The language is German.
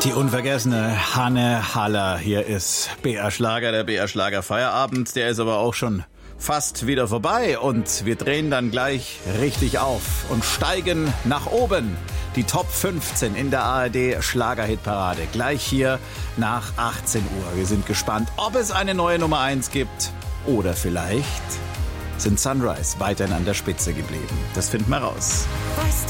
Die unvergessene Hanne Haller. Hier ist BR Schlager, der BR Schlager Feierabend. Der ist aber auch schon fast wieder vorbei und wir drehen dann gleich richtig auf und steigen nach oben. Die Top 15 in der ARD Schlagerhitparade. Gleich hier nach 18 Uhr. Wir sind gespannt, ob es eine neue Nummer 1 gibt oder vielleicht sind Sunrise weiterhin an der Spitze geblieben. Das finden wir raus. Weißt